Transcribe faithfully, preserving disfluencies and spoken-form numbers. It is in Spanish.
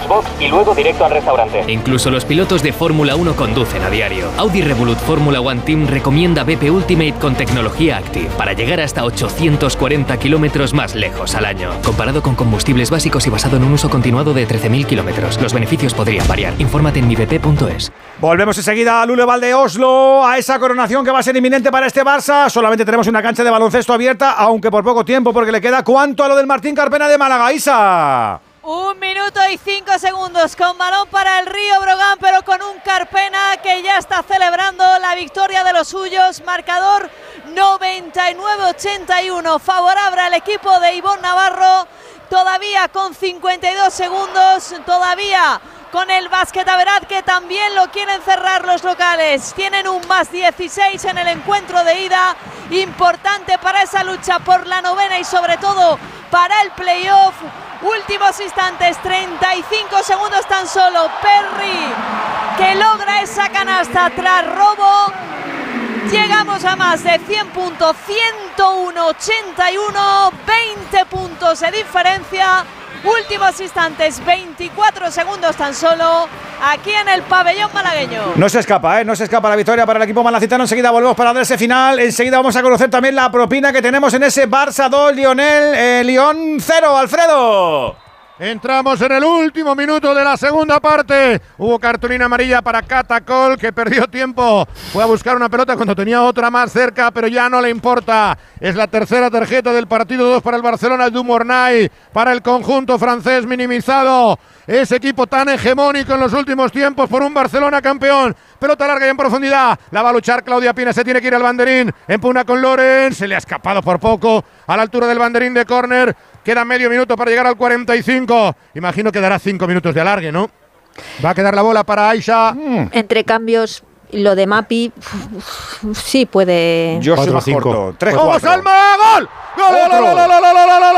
Xbox y luego directo al restaurante. Incluso los pilotos de Fórmula uno conducen a diario. Audi Revolut Fórmula One Team recomienda B P Ultimate con tecnología Active para llegar hasta ochocientos cuarenta kilómetros más lejos al año. Comparado con combustibles básicos y basado en un uso continuado de trece mil kilómetros. Los beneficios podrían variar. Infórmate en mi b p punto es. Volvemos enseguida a Luleval de Oslo, a esa coronación que va a ser inminente para este Barça. Solamente tenemos una cancha de baloncesto abierta, aunque por poco tiempo, porque le queda ¿cuánto a lo del Martín Carpena de Málaga, Isa? Un minuto y cinco segundos con balón para el Río Brogan, pero con un Carpena que ya está celebrando la victoria de los suyos. Marcador noventa y nueve a ochenta y uno, favorable al equipo de Ivonne Navarro. Todavía con cincuenta y dos segundos, todavía con el Basquetaverat, que también lo quieren cerrar los locales. Tienen un más dieciséis en el encuentro de ida, importante para esa lucha por la novena y sobre todo para el playoff. Últimos instantes, treinta y cinco segundos tan solo. Perry que logra esa canasta tras robo. Llegamos a más de cien puntos, ciento uno a ochenta y uno, veinte puntos de diferencia. Últimos instantes, veinticuatro segundos tan solo, aquí en el pabellón malagueño. No se escapa, ¿eh? No se escapa la victoria para el equipo malacitano. Enseguida volvemos para dar ese final. Enseguida vamos a conocer también la propina que tenemos en ese Barça dos, Lionel, eh, Lyon cero, Alfredo. Entramos en el último minuto de la segunda parte. Hubo cartulina amarilla para Catacol, que perdió tiempo. Fue a buscar una pelota cuando tenía otra más cerca, pero ya no le importa. Es la tercera tarjeta del partido, dos para el Barcelona, Dumornay, para el conjunto francés minimizado. Ese equipo tan hegemónico en los últimos tiempos por un Barcelona campeón. Pelota larga y en profundidad. La va a luchar Claudia Pina, se tiene que ir al banderín. Empuna con Loren, se le ha escapado por poco a la altura del banderín de córner. Queda medio minuto para llegar al cuarenta y cinco. Imagino que dará cinco minutos de alargue, ¿no? Va a quedar la bola para Aisha. Mm. Entre cambios, lo de Mapi sí puede. Yo soy más corto. tres ¡Vamos, cuatro. Salma! ¡Gol! ¡Gol, gol, gol, gol, gol, gol, gol,